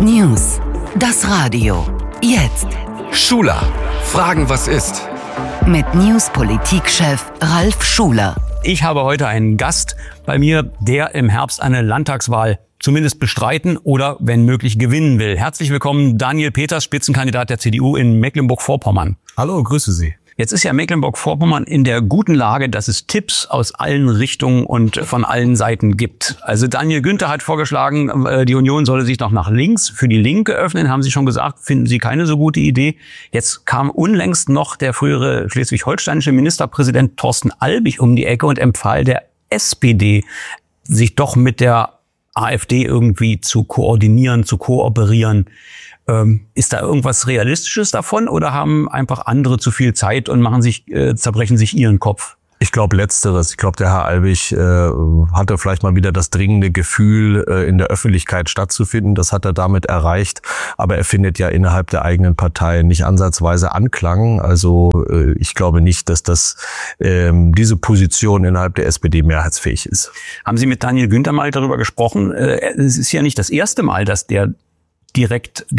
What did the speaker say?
News. Das Radio. Jetzt. Schuler. Fragen, was ist? Mit News-Politik-Chef Ralf Schuler. Ich habe heute einen Gast bei mir, der im Herbst eine Landtagswahl zumindest bestreiten oder, wenn möglich, gewinnen will. Herzlich willkommen, Daniel Peters, Spitzenkandidat der CDU in Mecklenburg-Vorpommern. Hallo, grüße Sie. Jetzt ist ja Mecklenburg-Vorpommern in der guten Lage, dass es Tipps aus allen Richtungen und von allen Seiten gibt. Also Daniel Günther hat vorgeschlagen, die Union solle sich noch nach links für die Linke öffnen. Haben Sie schon gesagt, finden Sie keine so gute Idee. Jetzt kam unlängst noch der frühere schleswig-holsteinische Ministerpräsident Thorsten Albig um die Ecke und empfahl der SPD, sich doch mit der AfD irgendwie zu koordinieren, zu kooperieren. Ist da irgendwas Realistisches davon oder haben einfach andere zu viel Zeit und zerbrechen sich ihren Kopf? Ich glaube Letzteres. Ich glaube, der Herr Albig hatte vielleicht mal wieder das dringende Gefühl, in der Öffentlichkeit stattzufinden. Das hat er damit erreicht. Aber er findet ja innerhalb der eigenen Partei nicht ansatzweise Anklang. Also ich glaube nicht, dass diese Position innerhalb der SPD mehrheitsfähig ist. Haben Sie mit Daniel Günther mal darüber gesprochen? Es ist ja nicht das erste Mal, dass der direkt